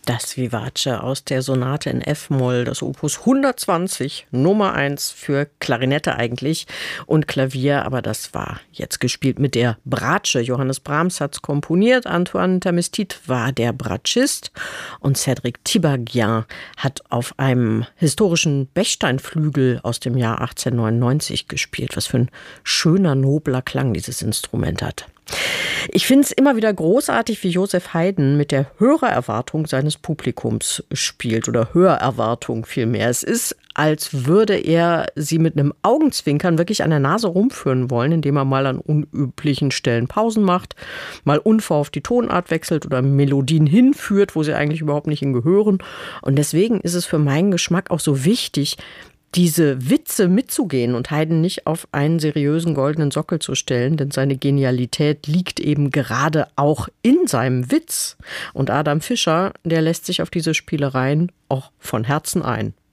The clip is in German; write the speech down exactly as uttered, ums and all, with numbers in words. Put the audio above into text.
Das Vivace aus der Sonate in F-Moll, das Opus hundertzwanzig, Nummer eins für Klarinette eigentlich und Klavier, aber das war jetzt gespielt mit der Bratsche. Johannes Brahms hat's komponiert, Antoine Termestit war der Bratschist und Cédric Tiberghien hat auf einem historischen Bechsteinflügel aus dem Jahr achtzehnhundertneunundneunzig gespielt. Was für ein schöner, nobler Klang dieses Instrument hat. Ich finde es immer wieder großartig, wie Joseph Haydn mit der Hörererwartung seines Publikums spielt oder Hörerwartung vielmehr. Es ist, als würde er sie mit einem Augenzwinkern wirklich an der Nase rumführen wollen, indem er mal an unüblichen Stellen Pausen macht, mal unverhofft die Tonart wechselt oder Melodien hinführt, wo sie eigentlich überhaupt nicht hingehören. Und deswegen ist es für meinen Geschmack auch so wichtig, diese Witze mitzugehen und Haydn nicht auf einen seriösen goldenen Sockel zu stellen, denn seine Genialität liegt eben gerade auch in seinem Witz. Und Adam Fischer, der lässt sich auf diese Spielereien auch von Herzen ein.